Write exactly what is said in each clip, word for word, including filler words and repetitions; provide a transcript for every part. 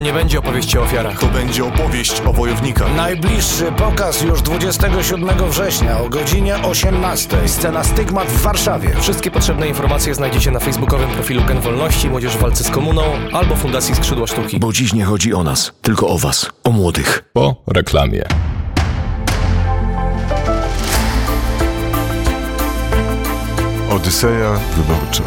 Nie będzie opowieści o ofiarach. To będzie opowieść o wojownikach. Najbliższy pokaz już dwudziestego siódmego września o godzinie osiemnastej. Scena Stygmat w Warszawie. Wszystkie potrzebne informacje znajdziecie na facebookowym profilu Gen Wolności, Młodzież w walce z komuną albo Fundacji Skrzydła Sztuki. Bo dziś nie chodzi o nas, tylko o was, o młodych. Po reklamie. Odyseja wyborcza.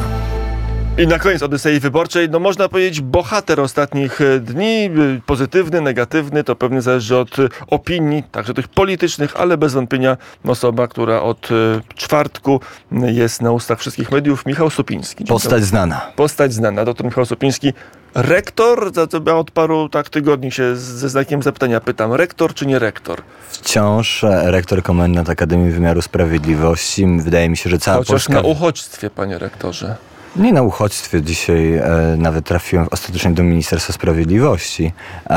I na koniec Odysei Wyborczej, no można powiedzieć, bohater ostatnich dni, pozytywny, negatywny, to pewnie zależy od opinii, także tych politycznych, ale bez wątpienia osoba, która od czwartku jest na ustach wszystkich mediów, Michał Sopiński. Postać znana. Postać znana, doktor Michał Sopiński. Rektor, za co ja od paru tak tygodni się ze znakiem zapytania pytam, rektor czy nie rektor? Wciąż rektor komendant Akademii Wymiaru Sprawiedliwości. Wydaje mi się, że cała Chociaż Polska... na uchodźstwie, panie rektorze. Nie na uchodźstwie. Dzisiaj e, nawet trafiłem ostatecznie do Ministerstwa Sprawiedliwości,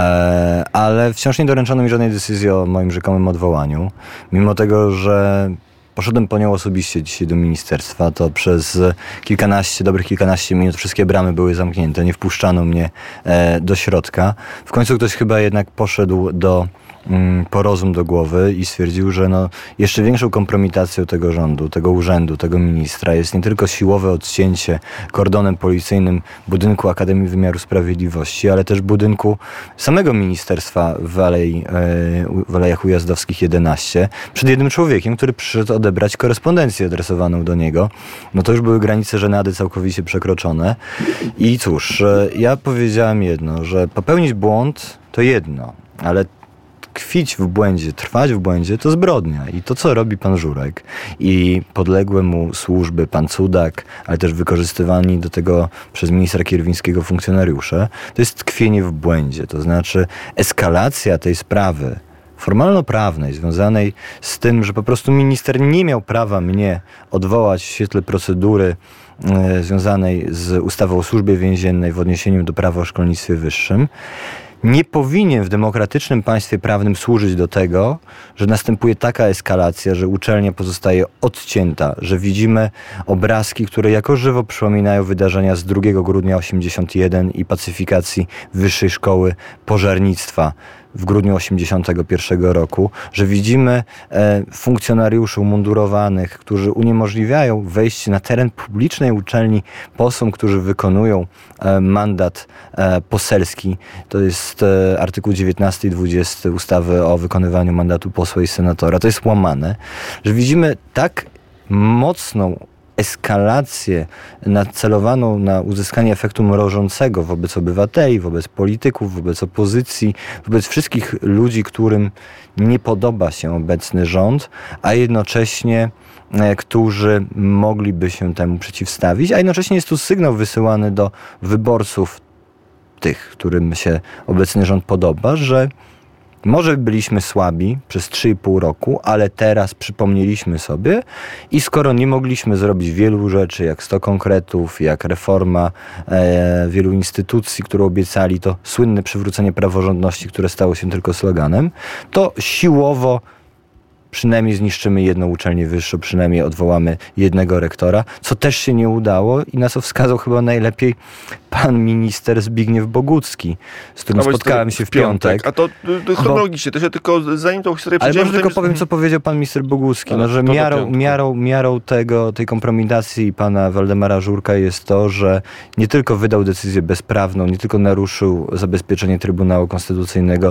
e, ale wciąż nie doręczono mi żadnej decyzji o moim rzekomym odwołaniu. Mimo tego, że poszedłem po nią osobiście dzisiaj do ministerstwa, to przez kilkanaście, dobrych kilkanaście minut wszystkie bramy były zamknięte, nie wpuszczano mnie e, do środka. W końcu ktoś chyba jednak poszedł do po rozum do głowy i stwierdził, że no, jeszcze większą kompromitacją tego rządu, tego urzędu, tego ministra jest nie tylko siłowe odcięcie kordonem policyjnym budynku Akademii Wymiaru Sprawiedliwości, ale też budynku samego ministerstwa w, Alei, w Alejach Ujazdowskich jedenaście przed jednym człowiekiem, który przyszedł odebrać korespondencję adresowaną do niego. No to już były granice żenady całkowicie przekroczone. I cóż, ja powiedziałem jedno, że popełnić błąd to jedno, ale tkwić w błędzie, trwać w błędzie to zbrodnia. I to, co robi pan Żurek i podległe mu służby, pan Cudak, ale też wykorzystywani do tego przez ministra Kierwińskiego funkcjonariusze, to jest tkwienie w błędzie. To znaczy eskalacja tej sprawy formalno-prawnej, związanej z tym, że po prostu minister nie miał prawa mnie odwołać w świetle procedury e, związanej z ustawą o służbie więziennej w odniesieniu do prawa o szkolnictwie wyższym, nie powinien w demokratycznym państwie prawnym służyć do tego, że następuje taka eskalacja, że uczelnia pozostaje odcięta, że widzimy obrazki, które jako żywo przypominają wydarzenia z drugiego grudnia osiemdziesiątego pierwszego i pacyfikacji Wyższej Szkoły Pożarnictwa w grudniu osiemdziesiątego pierwszego roku, że widzimy e, funkcjonariuszy umundurowanych, którzy uniemożliwiają wejście na teren publicznej uczelni posłom, którzy wykonują e, mandat e, poselski. To jest e, artykuł dziewiętnasty i dwudziesty ustawy o wykonywaniu mandatu posła i senatora. To jest łamane, że widzimy tak mocną eskalację nacelowaną na uzyskanie efektu mrożącego wobec obywateli, wobec polityków, wobec opozycji, wobec wszystkich ludzi, którym nie podoba się obecny rząd, a jednocześnie e, którzy mogliby się temu przeciwstawić, a jednocześnie jest tu sygnał wysyłany do wyborców tych, którym się obecny rząd podoba, że może byliśmy słabi przez trzy i pół roku, ale teraz przypomnieliśmy sobie i skoro nie mogliśmy zrobić wielu rzeczy, jak sto konkretów, jak reforma e, wielu instytucji, którą obiecali, to słynne przywrócenie praworządności, które stało się tylko sloganem, to siłowo przynajmniej zniszczymy jedną uczelnię wyższą, przynajmniej odwołamy jednego rektora, co też się nie udało i na co wskazał chyba najlepiej pan minister Zbigniew Bogucki, z którym spotkałem się w piątek. piątek. A to, to chronologicznie, to się tylko zanim tą historię ale przejdziemy... może tylko powiem, co powiedział pan minister Bogucki, no, że miarą, miarą, miarą tego, tej kompromitacji pana Waldemara Żurka jest to, że nie tylko wydał decyzję bezprawną, nie tylko naruszył zabezpieczenie Trybunału Konstytucyjnego,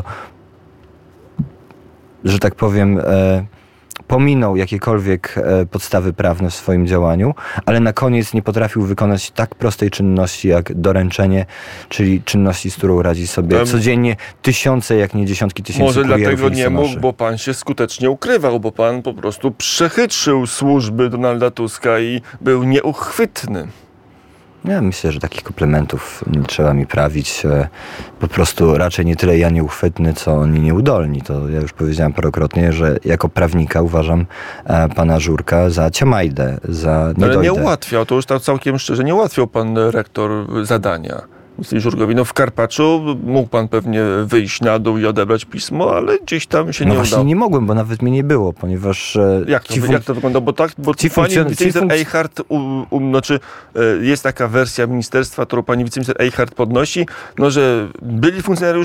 że tak powiem, e, pominął jakiekolwiek e, podstawy prawne w swoim działaniu, ale na koniec nie potrafił wykonać tak prostej czynności jak doręczenie, czyli czynności, z którą radzi sobie Tam codziennie tysiące, jak nie dziesiątki tysięcy Może kurierów dlatego nie mógł, listonoszy. bo pan się skutecznie ukrywał, bo pan po prostu przechytrzył służby Donalda Tuska i był nieuchwytny. Ja myślę, że takich komplementów nie trzeba mi prawić. Po prostu raczej nie tyle ja nieuchwytny, co oni nieudolni. To ja już powiedziałem parokrotnie, że jako prawnika uważam pana Żurka za ciamajdę, za niedojdę. Ale nie ułatwiał, to już tak całkiem szczerze, nie ułatwiał pan rektor zadania. minister Żurkowi. No w Karpaczu mógł pan pewnie wyjść na dół i odebrać pismo, ale gdzieś tam się No nie właśnie udało. nie mogłem, bo nawet mnie nie było, ponieważ... e, Jak to, ci fun- jak to wygląda? Bo tak, bo ci pani funkcjon- wiceminister ci funkc- Eichhardt, u, u, znaczy, e, jest taka wersja ministerstwa, którą pani wiceminister Eichhardt podnosi, no, że byli funkcjonariusze